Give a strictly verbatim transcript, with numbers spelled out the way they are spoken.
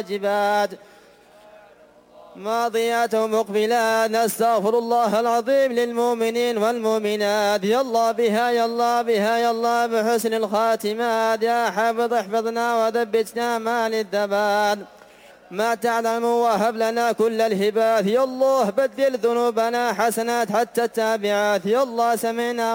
واجبات ماضيات ومقبلات. نستغفر الله العظيم للمؤمنين والمؤمنات. يا الله بها يا الله بها يا الله بحسن الخاتمات. يا حافظ احفظنا وثبتنا ما للثبات ما تعلم وهب لنا كل الهبات. يا الله بدل ذنوبنا حسنات حتى التابعات. يا الله سمعنا